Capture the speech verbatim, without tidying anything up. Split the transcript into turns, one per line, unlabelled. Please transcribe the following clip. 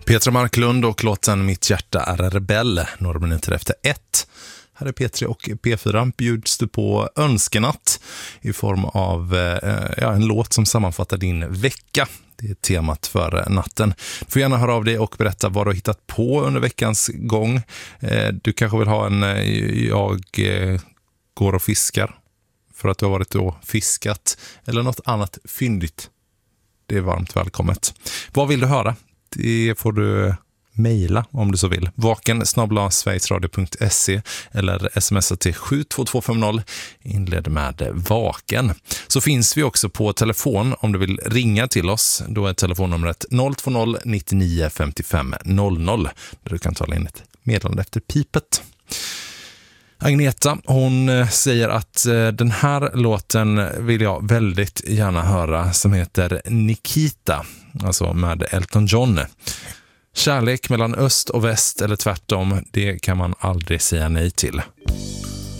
Petra Marklund och låten Mitt hjärta är rebell, några minuter efter ett. Här är P tre och P fyra. Bjuds du på önskenatt i form av eh, ja, en låt som sammanfattar din vecka. Det är temat för natten. Du får gärna höra av dig och berätta vad du har hittat på under veckans gång. Eh, du kanske vill ha en eh, jag eh, går och fiskar för att du har varit och fiskat. Eller något annat fyndigt. Det är varmt välkommet. Vad vill du höra? Det får du mejla om du så vill. Vaken snabel-a sverigesradio punkt se eller smsa till sju två två fem noll. Inled med vaken. Så finns vi också på telefon om du vill ringa till oss. Då är telefonnumret noll två noll nio nio fem fem noll noll där du kan tala in ett meddelande efter pipet. Agneta, hon säger att den här låten vill jag väldigt gärna höra som heter Nikita, alltså med Elton John. Kärlek mellan öst och väst eller tvärtom, det kan man aldrig säga nej till.